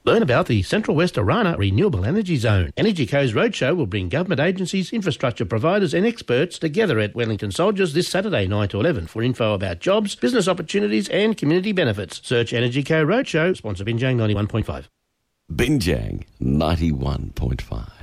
Learn about the Central West Orana Renewable Energy Zone. EnergyCo's Roadshow will bring government agencies, infrastructure providers and experts together at Wellington Soldiers this Saturday 9 to 11 for info about jobs, business opportunities and community benefits. Search EnergyCo Roadshow, sponsor Binjang 91.5. Binjang 91.5.